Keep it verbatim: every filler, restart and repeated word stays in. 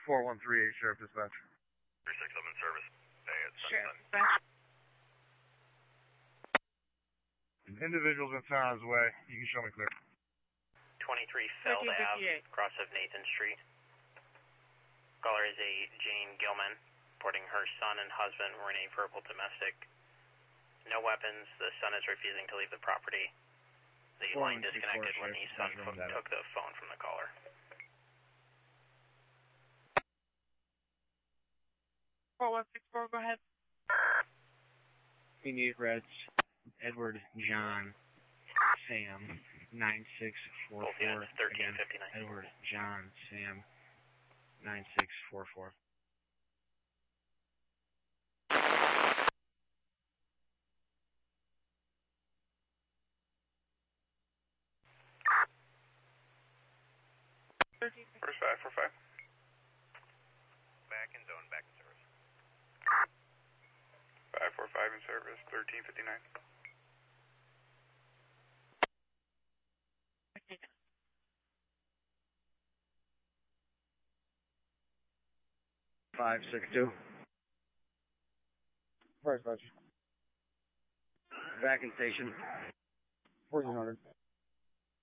four one three eight, Sheriff Dispatch. three six seven service. Hey, it's Sheriff Dispatch. An individual's been found on his way. You can show me clear. twenty-three Feld Ave, cross of Nathan Street. Caller is a Jane Gilman, reporting her son and husband were in a verbal domestic. No weapons. The son is refusing to leave the property. The line disconnected when the son took the phone from the caller. four one six four, go ahead. We need Reds, Edward, John, Sam, nine six four four. thirteen fifty-nine. Edward, John, Sam, nine six four four. First five four five. Back in zone, back in service. five four five in service, thirteen fifty-nine. five six two. First, Dispatch. Back in station. fourteen hundred.